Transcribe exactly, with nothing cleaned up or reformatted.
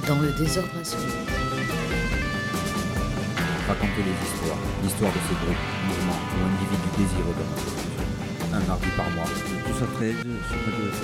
Dans le désordre absolu. Raconter les histoires, l'histoire de ces groupes, mouvements ou individus désireux de notre culture. Un mardi par mois. Tous à treize sur Radio